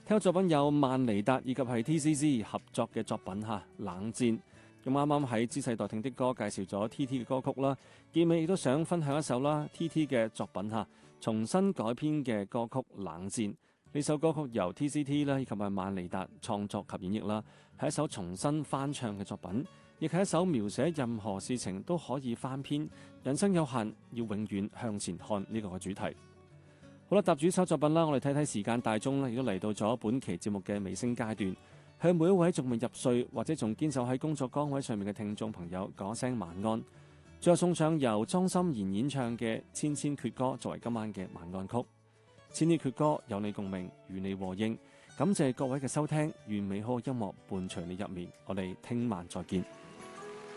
聽嘅作品有萬妮達以及係 TCC 合作嘅作品冷戰。咁啱啱喺知世代聽的歌介紹咗 TT 嘅歌曲啦，結尾亦都想分享一首啦 TT 嘅作品重新改編嘅歌曲冷戰。呢首歌曲由 TCT 啦以及係萬妮達創作及演繹啦，係一首重新翻唱嘅作品，亦係一首描寫任何事情都可以翻篇，人生有限，要永遠向前看呢個嘅主題。好啦，踏住呢首作品啦，我哋睇睇時間大鐘啦，亦都嚟到咗本期節目嘅尾聲階段。向每一位仲未入睡或者仲堅守喺工作崗位上面嘅聽眾朋友講聲晚安。最後送上由莊心妍演唱嘅《千千闕歌》作為今晚嘅晚安曲。千千闕歌有你共鳴，與你和應。感謝各位嘅收聽，願美好音樂伴隨你入眠。我哋聽晚再見。